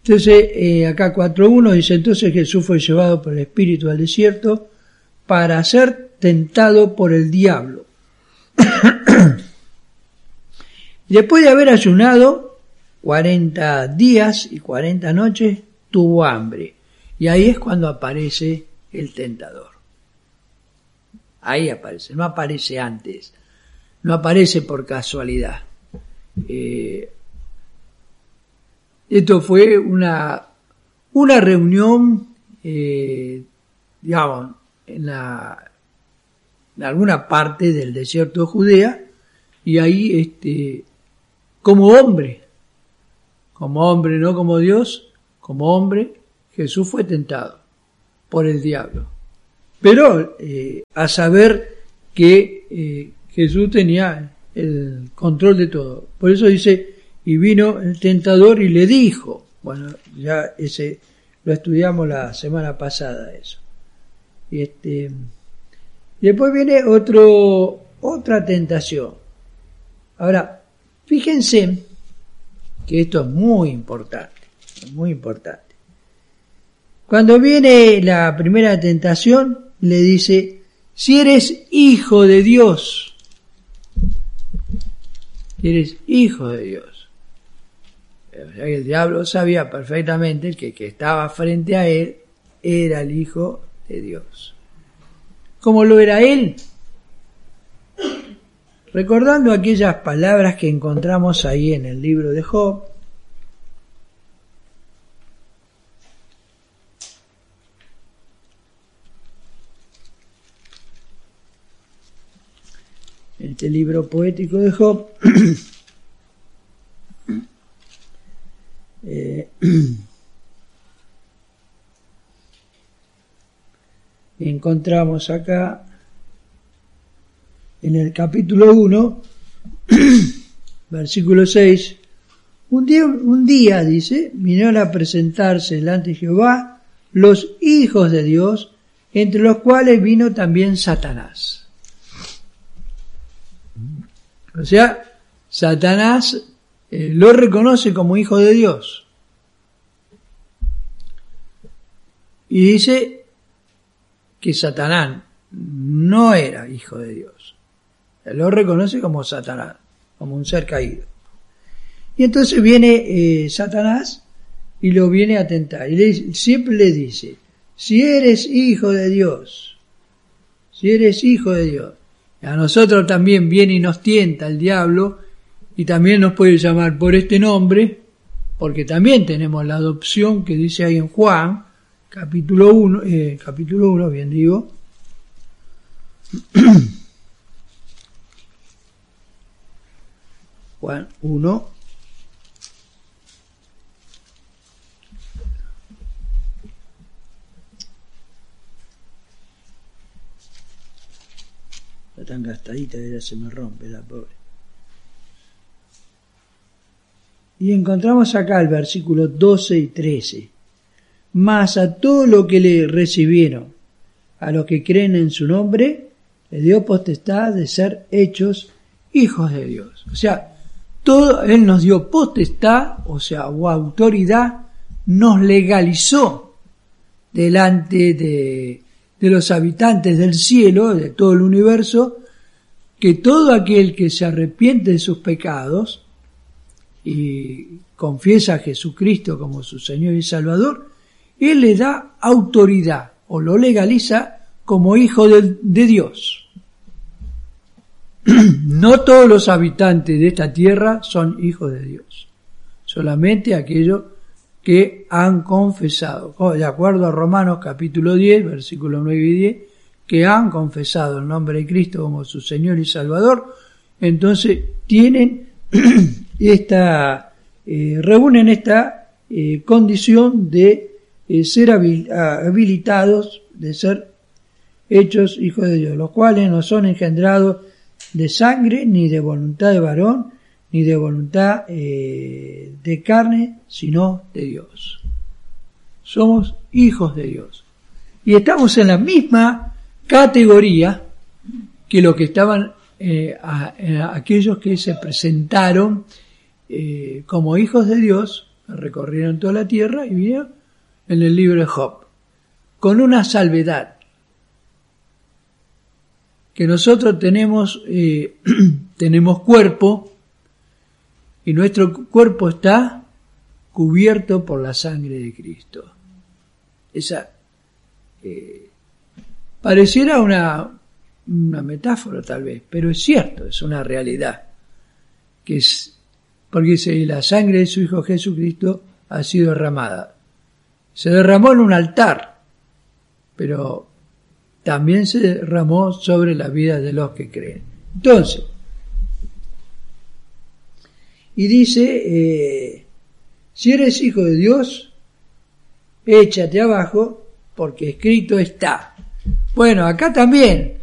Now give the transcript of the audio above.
Entonces, acá 4.1 dice, entonces Jesús fue llevado por el Espíritu al desierto para ser tentado por el diablo. Después de haber ayunado 40 días y 40 noches, tuvo hambre. Y ahí es cuando aparece el tentador. Ahí aparece, no aparece antes. No aparece por casualidad. Esto fue una reunión, digamos, en alguna parte del desierto de Judea, y ahí, como hombre, no como Dios, como hombre, Jesús fue tentado por el diablo. Pero a saber que Jesús tenía el control de todo. Por eso dice, y vino el tentador y le dijo, bueno, ya ese lo estudiamos la semana pasada eso. Y después viene otra tentación. Ahora, fíjense que esto es muy importante, muy importante. Cuando viene la primera tentación, le dice, si eres hijo de Dios, si eres hijo de Dios. O sea que el diablo sabía perfectamente que el que estaba frente a él era el Hijo de Dios. ¿Cómo lo era él? Recordando aquellas palabras que encontramos ahí en el libro de Job, este libro poético de Job, encontramos acá en el capítulo 1, versículo 6, un día, dice, vinieron a presentarse delante de Jehová los hijos de Dios, entre los cuales vino también Satanás. O sea, Satanás lo reconoce como hijo de Dios. Y dice que Satanás no era hijo de Dios. Él lo reconoce como Satanás, como un ser caído. Y entonces viene Satanás y lo viene a tentar. Y siempre le dice, si eres hijo de Dios, si eres hijo de Dios. A nosotros también viene y nos tienta el diablo, y también nos puede llamar por este nombre, porque también tenemos la adopción que dice ahí en Juan, capítulo 1, bien digo. Juan 1. Está tan gastadita que ya se me rompe la pobre. Y encontramos acá el versículo 12 y 13. Mas a todo lo que le recibieron, a los que creen en su nombre, le dio potestad de ser hechos hijos de Dios. O sea, Él nos dio potestad, o autoridad, nos legalizó delante de los habitantes del cielo, de todo el universo, que todo aquel que se arrepiente de sus pecados y confiesa a Jesucristo como su Señor y Salvador, Él le da autoridad o lo legaliza como hijo de Dios. No todos los habitantes de esta tierra son hijos de Dios, solamente aquellos que han confesado, de acuerdo a Romanos capítulo 10, versículos 9 y 10, que han confesado el nombre de Cristo como su Señor y Salvador, entonces tienen reúnen esta condición de ser habilitados, de ser hechos hijos de Dios, los cuales no son engendrados de sangre, ni de voluntad de varón, ni de voluntad de carne, sino de Dios. Somos hijos de Dios. Y estamos en la misma categoría que los que estaban aquellos que se presentaron como hijos de Dios, recorrieron toda la tierra y vinieron en el libro de Job, con una salvedad, que nosotros tenemos cuerpo, y nuestro cuerpo está cubierto por la sangre de Cristo. Esa pareciera una metáfora tal vez, pero es cierto, es una realidad, que es porque dice, la sangre de su Hijo Jesucristo ha sido derramada. Se derramó en un altar, pero también se derramó sobre la vida de los que creen. Entonces, y dice, si eres hijo de Dios, échate abajo, porque escrito está. Bueno, acá también